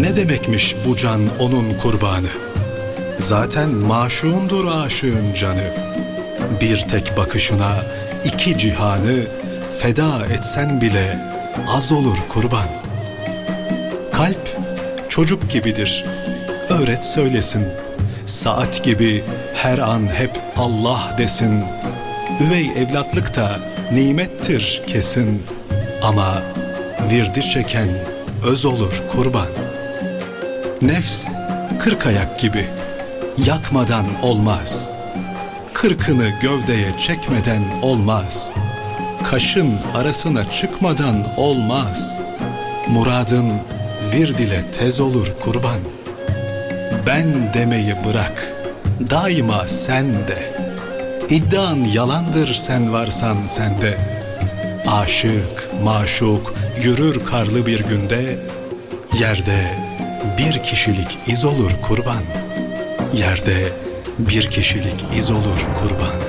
Ne demekmiş bu can onun kurbanı? Zaten maşuğundur aşığın canı. Bir tek bakışına iki cihanı feda etsen bile az olur kurban. Kalp çocuk gibidir, öğret söylesin. Saat gibi her an hep Allah desin. Üvey evlatlık da nimettir kesin. Ama virdi çeken öz olur kurban. Nefs 40 ayak gibi, yakmadan olmaz. Kırkını gövdeye çekmeden olmaz. Kaşın arasına çıkmadan olmaz. Muradın vird ile tez olur kurban. Ben demeyi bırak, daima sen de. İddian yalandır sen varsan sende. Aşık, maşuk yürür karlı bir günde. Yerde bir kişilik iz olur kurban. Yerde bir kişilik iz olur kurban.